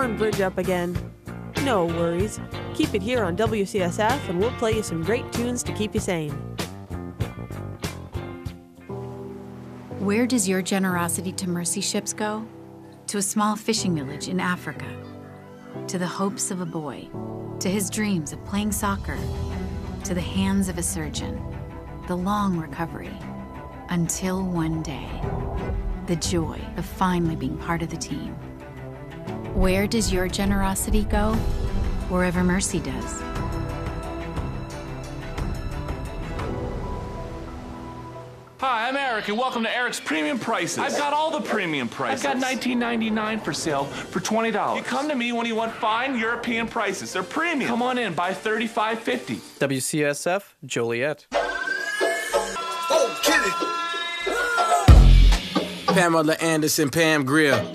Bridge up again. No worries. Keep it here on WCSF and we'll play you some great tunes to keep you sane. Where does your generosity to mercy ships go? To a small fishing village in Africa. To the hopes of a boy. To his dreams of playing soccer. To the hands of a surgeon. The long recovery. Until one day. The joy of finally being part of the team. Where does your generosity go? Wherever mercy does. Hi, I'm Eric, and welcome to Eric's Premium Prices. I've got all the premium prices. I've got $19.99 for sale for $20. You come to me when you want fine European prices. They're premium. Come on in, buy $35.50. WCSF, Joliet. Oh, Kitty! Pamela Anderson, Pam Grier.